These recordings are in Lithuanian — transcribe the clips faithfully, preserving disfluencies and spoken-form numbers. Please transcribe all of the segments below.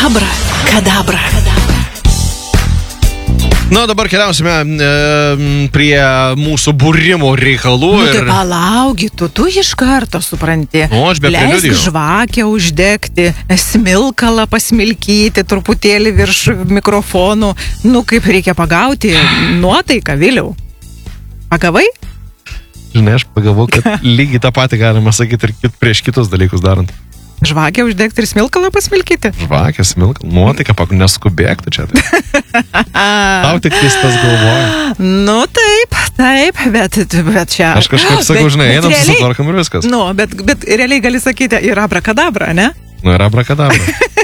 Abra kadabra. Na, dabar keliausime e, prie mūsų būrimo reikalų. Nu, tai ir... palaugi, tu, tu iš karto supranti. O, aš be Leisk preliudijų. žvakę uždegti, smilkalą pasmilkyti truputėlį virš mikrofonų. Nu, kaip reikia pagauti nuotaiką, Viliau. Pagavai? Žinai, aš pagalvoju, kad lygiai tą patį galima sakyti ir kit, prieš kitus dalykus darant. Žvakę uždegti ir smilkalą pasmilkyti? Žvakė, smilkalą, nuotaiką, pak neskubėk tu čia. Tai. Tau tik vis tas galvoja. Nu, taip, taip, bet, bet čia... Aš kažkaip sakau, Bet- žinai, bet einam, realiai- susitvarkam ir viskas. Nu, bet, bet realiai gali sakyti ir abrakadabra, ne? Nu, ir abrakadabra.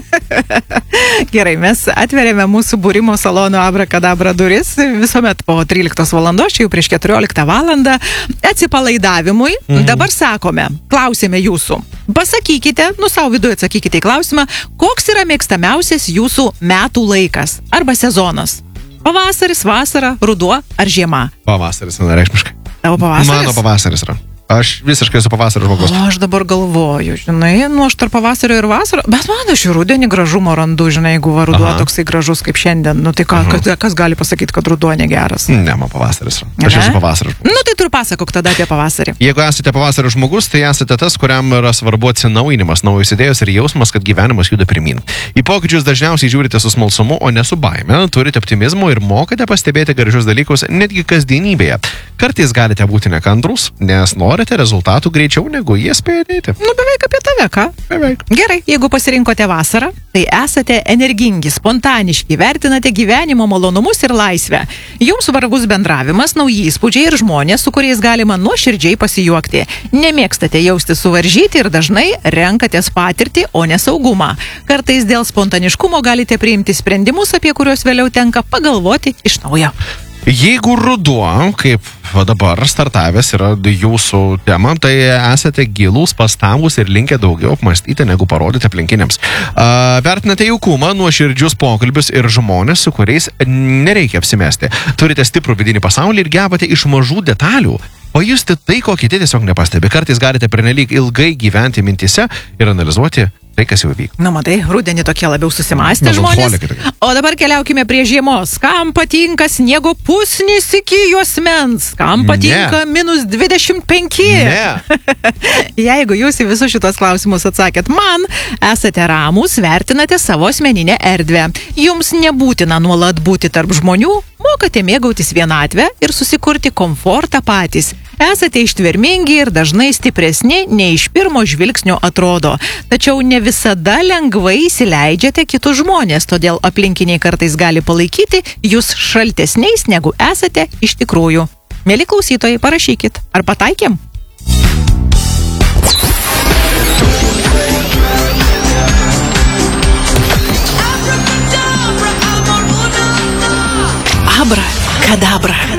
Gerai, mes atveriame mūsų būrimo salono abrakadabra duris visuomet po tryliktos valandos, čia jau prieš keturioliktą valandą, atsipalaidavimui. Mhm. Dabar sakome, klausėme jūsų. Pasakykite, nu savo viduje atsakykite į klausimą, koks yra mėgstamiausias jūsų metų laikas arba sezonas? Pavasaris, vasara, ruduo ar žiema? Pavasaris, vienareikšmiškai. Tavo pavasaris? Mano pavasaris yra. Aš visiškai esu pavasario žmogus. O aš dabar galvoju, žinai, nu aš tarp pavasario ir vasaro, bet man aš ir rudenį gražumo randu, žinai, jeigu va ruduo Aha. toksai gražus kaip šiandien, nu tai ką, kas, kas gali pasakyti, kad ruduo negeras? Ne, man pavasaris yra. Aš Ne? esu pavasario žmogus. Nu tai tu ir pasakok tada apie pavasarį. Jeigu esate pavasario žmogus, tai esate tas, kuriam yra svarbu atsinaujinimas, naujos idėjos ir jausmas, kad gyvenimas juda pirmyn. Į pokyčius dažniausiai žiūrite su smalsumu, o ne su baime, turite optimizmo ir mokate pastebėti gražius dalykus netgi kasdienybėje. Kartais galite būti nekantrus, nes norite rezultatų greičiau negu jie spėja ateiti. Nu beveik apie tave, ką? Beveik. Gerai, jeigu pasirinkote vasarą, tai esate energingi, spontaniški, vertinate gyvenimo malonumus ir laisvę. Jums svarbus bendravimas, nauji įspūdžiai ir žmonės, su kuriais galima nuoširdžiai pasijuokti. Nemėgstate jausti suvaržyti ir dažnai renkatės patirtį, o ne saugumą. Kartais dėl spontaniškumo galite priimti sprendimus, apie kuriuos vėliau tenka pagalvoti iš naujo. Jeigu ruduo, kaip va dabar startavęs yra jūsų tema, tai esate gilūs, pastabūs ir linkę daugiau apmastyti, negu parodyti aplinkiniams. Uh, vertinate jaukumą, nuoširdžius pokalbius ir žmonės, su kuriais nereikia apsimesti. Turite stiprų vidinį pasaulį ir gebate iš mažų detalių pajusti tai, ko kiti tiesiog nepastebi. Kartais galite pernelyg ilgai gyventi mintise ir analizuoti tai, kas jau vyko. Na, matai, rudenį tokie labiau susimąstę žmonės. Melancholikai tokie. O dabar keliaukime prie žiemos. Kam patinka sniego pusnis iki juosmens? Kam patinka Ne. minus dvidešimt penki? Ne. Jeigu jūs į visus šitos klausimus atsakėt man, esate ramūs, vertinate savo asmeninę erdvę. Jums nebūtina nuolat būti tarp žmonių, mokate mėgautis vienatvę ir susikurti komfortą patys. Esate ištvermingi ir dažnai stipresni, nei iš pirmo žvilgsnio atrodo. Tačiau ne visada lengvai įsileidžiate kitus žmonės, todėl aplinkiniai kartais gali palaikyti jūs šaltesniais, negu esate iš tikrųjų. Mėly klausytojai, parašykit, ar pataikėm? Abra kadabra.